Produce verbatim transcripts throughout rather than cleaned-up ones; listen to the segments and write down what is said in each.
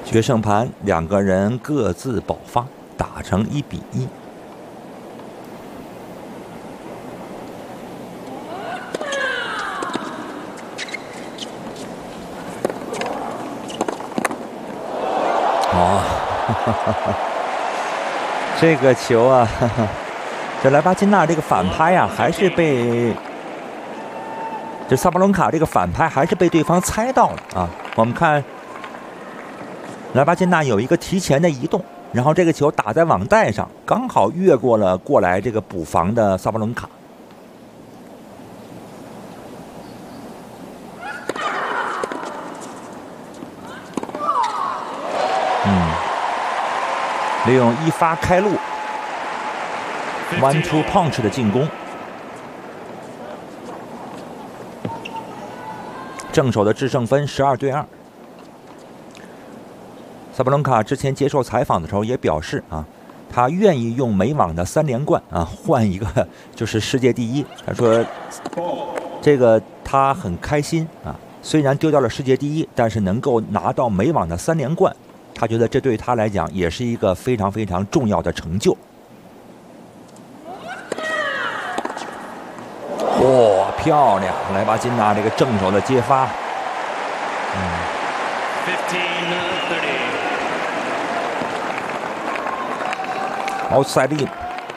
决胜盘两个人各自爆发，打成一比一。哦，哈哈哈，这个球啊，哈哈，这莱巴金纳这个反拍啊，还是被这萨巴伦卡这个反拍还是被对方猜到了啊。我们看莱巴金纳有一个提前的移动，然后这个球打在网带上，刚好越过了过来这个补防的萨巴伦卡。嗯，利用一发开路 ，one two punch 的进攻，正手的制胜分十二对二。萨巴伦卡之前接受采访的时候也表示啊，他愿意用美网的三连冠啊换一个就是世界第一。他说，这个他很开心啊，虽然丢掉了世界第一，但是能够拿到美网的三连冠。他觉得这对他来讲也是一个非常非常重要的成就。哇、哦，漂亮！莱巴金纳这个正手的接发，嗯 ，outside in。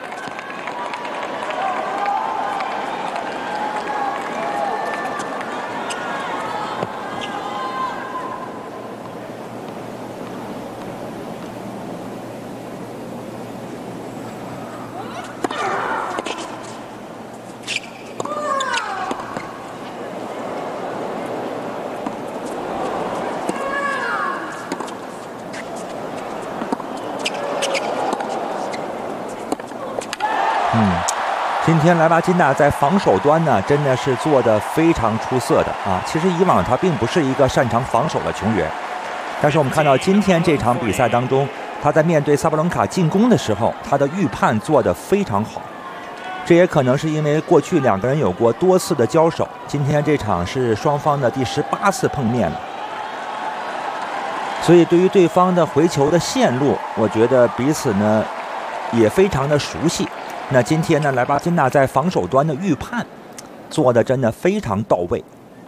嗯，今天莱巴金纳在防守端呢，真的是做得非常出色的啊。其实以往他并不是一个擅长防守的球员，但是我们看到今天这场比赛当中，他在面对萨巴伦卡进攻的时候，他的预判做得非常好。这也可能是因为过去两个人有过多次的交手，今天这场是双方的第十八次碰面了，所以对于对方的回球的线路，我觉得彼此呢也非常的熟悉。那今天呢，莱巴金纳在防守端的预判做的真的非常到位，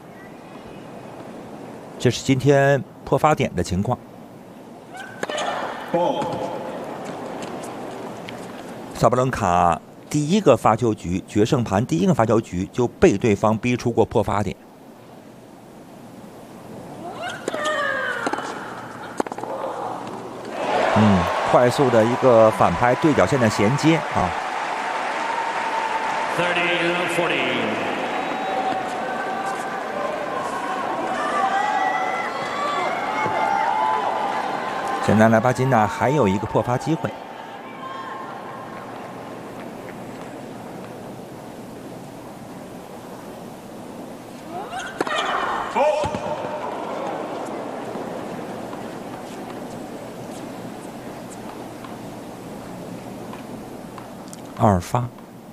这是今天破发点的情况。萨巴伦卡第一个发球局，决胜盘第一个发球局就被对方逼出过破发点。嗯，快速的一个反拍对角线的衔接啊。现在莱巴金纳还有一个破发机会。二发。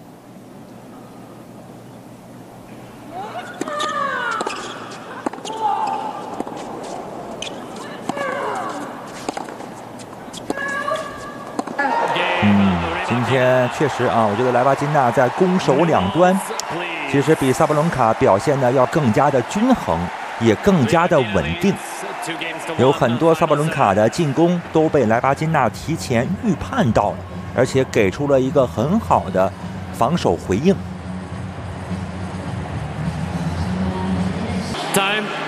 嗯，今天确实啊，我觉得莱巴金纳在攻守两端，其实比萨巴伦卡表现的要更加的均衡，也更加的稳定。有很多萨巴伦卡的进攻都被莱巴金纳提前预判到了，而且给出了一个很好的防守回应。 Time.